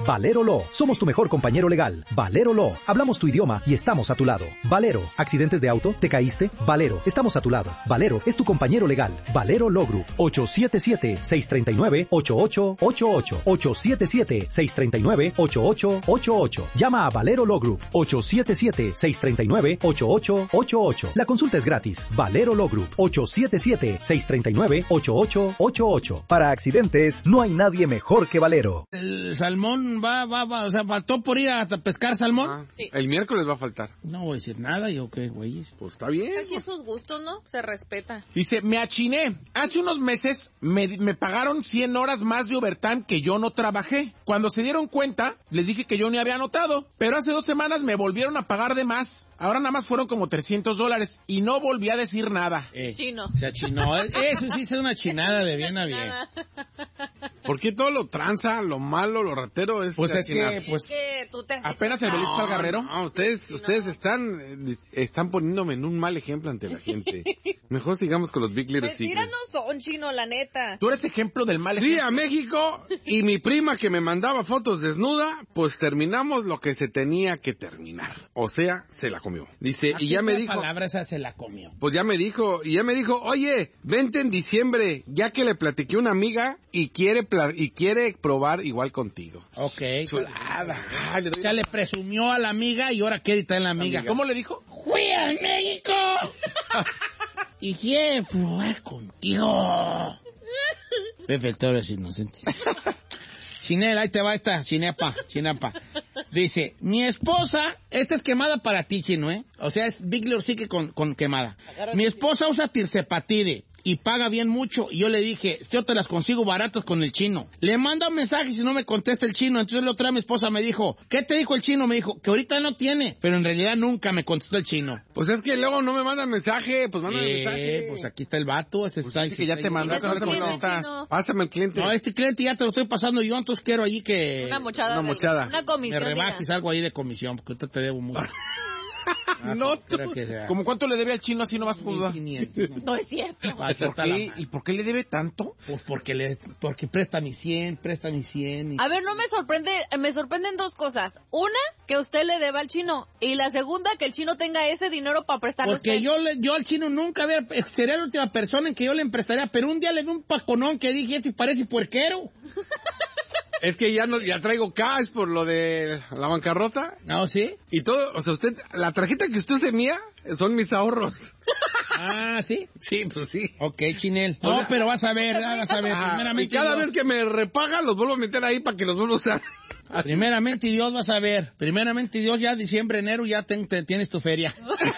Valero Law. Somos tu mejor compañero legal. Valero Law. Hablamos tu idioma y estamos a tu lado. Valero. ¿Accidentes de auto? ¿Te caíste? Valero. Estamos a tu lado. Valero es tu compañero legal. Valero Law Group. 877-639-8888. 877-639-8888. Llama a Valero Law Group. 877-639-8888. La consulta es gratis. Valero Law Group. 877-639-8888. Para accidentes, no hay nadie mejor que Valero. El salmón va, o sea, faltó por ir a pescar salmón. Sí. El miércoles va a faltar. No voy a decir nada, ¿yo qué, güey? Pues está bien. Aquí sus gustos, ¿no? Se respeta. Dice, me achiné. Hace unos meses me pagaron 100 horas más de overtime que yo no trabajé. Cuando se dieron cuenta, les dije que yo ni había anotado. Pero hace 2 semanas me volvieron a pagar de más. Ahora nada más fueron como $300 y no volví a decir nada. Chino. Se achinó. Eso sí es una chinada de bien a bien. ¿Por qué todo lo tranza, lo malo, lo ratero es? Pues es achinar? que, pues, Que tú te has Apenas hecho- el Belisco al Guerrero. No, ustedes están poniéndome en un mal ejemplo ante la gente. Mejor sigamos con los Big Little Mentiras Secrets. no son, Chino, la neta. Tú eres ejemplo del mal Fui ejemplo. a México y mi prima que me mandaba fotos desnuda, pues terminamos lo que se tenía que terminar. O sea, se la comió. Dice, y ya me dijo... La palabra esa se la comió. Pues ya me dijo, oye, vente en diciembre, ya que le platiqué a una amiga y quiere probar igual contigo. Ok. Chulada. O sea, le presumió a la amiga y ahora quiere traer la amiga. ¿Cómo le dijo? ¡Fui a México! ¿Y quién fue contigo? Pepe Toro es inocente. Chinel, ahí te va esta, chinapa. Dice, mi esposa, esta es quemada para ti, Chino, ¿eh? O sea, es Big Little Secret con quemada. Mi esposa usa tirzepatide y paga bien mucho. Y yo le dije, yo te las consigo baratas con el Chino. Le manda un mensaje si no me contesta el Chino. Entonces la otra mi esposa me dijo, ¿qué te dijo el Chino? Me dijo, que ahorita no tiene. Pero en realidad nunca me contestó el Chino. Pues es que luego no me mandan mensaje, pues mándame mensaje. Pues aquí está el vato. Ese está, dice que ya te mandó, que no te contestas. Pásame el cliente. No, este cliente ya te lo estoy pasando yo, entonces quiero allí que Una mochada. Una mochada. Una me comisión. rebajes algo ahí de comisión, porque ahorita te debo mucho. No, creo que sea. ¿Cómo cuánto le debe al Chino así nomás por duda? 1,500. No es cierto. ¿Por qué? ¿Y por qué le debe tanto? Pues porque presta mi 100. Y... A ver, no me sorprenden 2 cosas. Una, que usted le deba al Chino. Y la segunda, que el Chino tenga ese dinero para prestarle a Porque usted. yo al Chino nunca sería la última persona en que yo le emprestaría, pero un día le di un paconón que dije, este parece puerquero. Es que ya traigo cash por lo de la bancarrota. ¿No, sí? Y todo, o sea, la tarjeta que usted usa mía son mis ahorros. Ah, ¿sí? Sí, pues sí. Ok, Chinel. No, pero vas a ver. Y cada vez que me repaga, los vuelvo a meter ahí para que los vuelva a usar. Primeramente Dios, vas a ver. Primeramente Dios, ya diciembre, enero, ya tienes tu feria.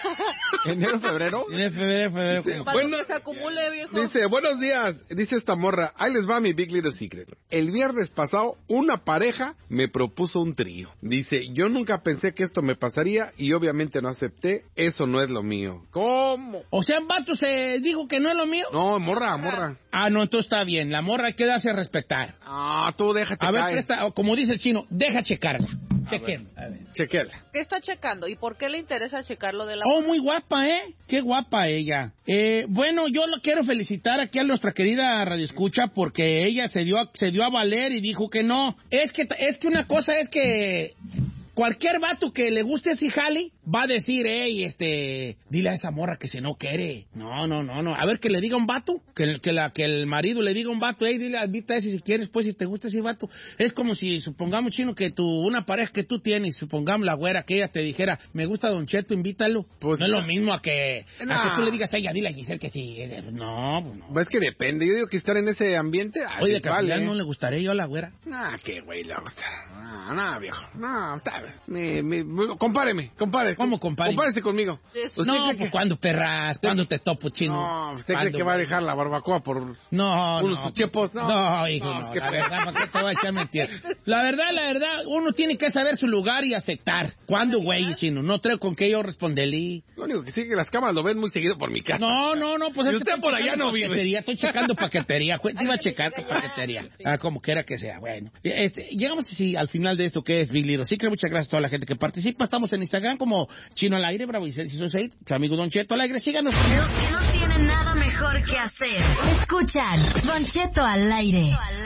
¿Enero, febrero? Febrero. Sí, Para bueno, que se acumule, viejo. dice, buenos días, dice esta morra, ahí les va mi Big Little Secret. El viernes pasado, una pareja me propuso un trío. Dice, yo nunca pensé que esto me pasaría y obviamente no acepté, eso no es lo mío. ¿Cómo? O sea, vato se dijo que no es lo mío. No, morra. Ah, no, entonces está bien. La morra hay que darse a respetar. Ah, tú déjate A ver, caer. presta, como dice el Chino, deja checarla. Chequen. A ver. Chequela. ¿Qué está checando? ¿Y por qué le interesa checarlo de la... Oh, muy guapa, ¿eh? Qué guapa ella. Bueno, yo lo quiero felicitar aquí a nuestra querida Radio Escucha porque ella se dio a valer y dijo que no. Es que una cosa es que cualquier vato que le guste ese jali va a decir, dile a esa morra que se no quiere. No. A ver, que le diga un vato, que el marido le diga un vato, dile, invita a ese si quieres, pues, si te gusta ese vato. Es como si, supongamos, Chino, que una pareja que tú tienes, supongamos la güera, que ella te dijera, me gusta Don Cheto, invítalo. Pues, no es lo mismo a que tú le digas a ella, dile a Giselle que sí. No. Pues que depende, yo digo que estar en ese ambiente... Oye, de casualidad vale. no le gustaría yo a la güera. Qué güey le gusta. No, viejo. No, está bien. Compáreme. ¿Cómo compare? Compárese conmigo. Eso. ¿Usted No, cree pues que... cuando perras, cuando te topo, Chino. No, ¿usted cree que va a dejar la barbacoa por No, unos chepos? No, hijo, no. es que- La verdad, ¿para qué te voy a echar mentiras? La verdad, uno tiene que saber su lugar y aceptar. ¿Cuándo, güey, Chino? No creo con qué yo responderle. Lo único que sí que las cámaras lo ven muy seguido por mi casa. No, pues... Y es que usted estoy por allá checando no vive. paquetería, estoy checando paquetería. Te iba a checar tu paquetería. Como quiera que sea. Bueno, llegamos así al final de esto que es Big Little Secret. Muchas gracias a toda la gente que participa. Estamos en Instagram como Chino al Aire, Bravo y 668, su amigo Don Cheto al Aire. Síganos. Los que no tienen nada mejor que hacer. Escuchan Don Cheto al Aire.